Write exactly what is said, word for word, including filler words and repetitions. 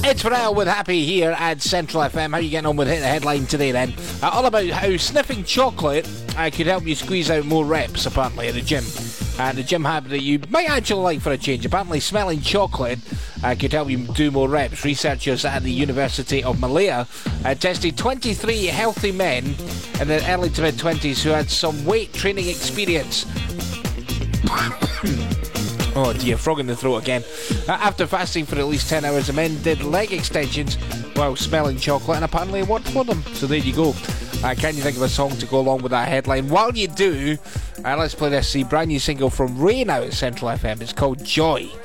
It's Pharrell with Happy here at Central F M. How are you getting on with Hit the Headline today then? Uh, all about how sniffing chocolate uh, could help you squeeze out more reps, apparently, at the gym. Uh, the gym habit that you might actually like for a change. Apparently smelling chocolate uh, could help you do more reps. Researchers at the University of Malaya uh, tested twenty-three healthy men in their early to mid-twenties who had some weight training experience. Oh dear, frog in the throat again. Uh, after fasting for at least ten hours, the men did leg extensions while smelling chocolate, and apparently it worked for them. So there you go. Uh, can you think of a song to go along with that headline? While you do, uh, let's play this the brand new single from Rain out at Central F M. It's called Joy.